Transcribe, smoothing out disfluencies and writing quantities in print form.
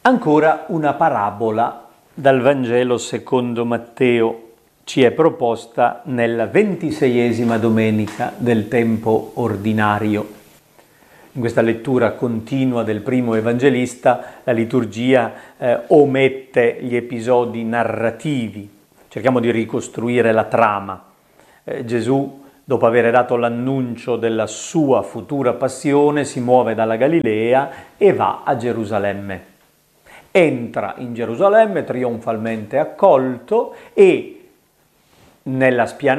Ancora una parabola dal Vangelo secondo Matteo ci è proposta nella 26esima domenica del tempo ordinario. In questa lettura continua del primo evangelista la liturgia omette gli episodi narrativi. Cerchiamo di ricostruire la trama. Gesù, dopo aver dato l'annuncio della sua futura passione, si muove dalla Galilea e va a Gerusalemme. Entra in Gerusalemme trionfalmente accolto e nella spianata